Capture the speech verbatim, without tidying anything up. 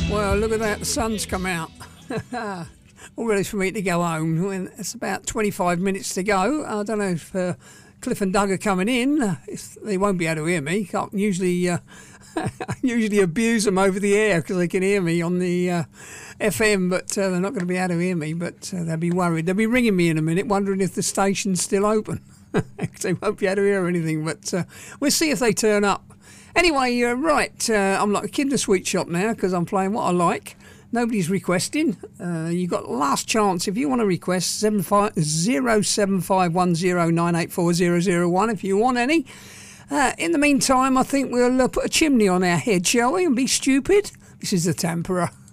Well, look at that, the sun's come out. All ready for me to go home. It's about twenty-five minutes to go. I don't know if uh, Cliff and Doug are coming in. If they won't be able to hear me. Can't usually, uh, usually abuse them over the air because they can hear me on the uh, F M, but uh, they're not going to be able to hear me. But uh, they'll be worried. They'll be ringing me in a minute, wondering if the station's still open because they won't be able to hear anything. But uh, we'll see if they turn up. Anyway, uh, right, uh, I'm like a kid in a sweet shop now because I'm playing what I like. Nobody's requesting. Uh, you've got last chance. If you want to request, zero seven five one zero nine eight four zero zero one if you want any. Uh, in the meantime, I think we'll uh, put a chimney on our head, shall we, and be stupid? This is the Tamperer.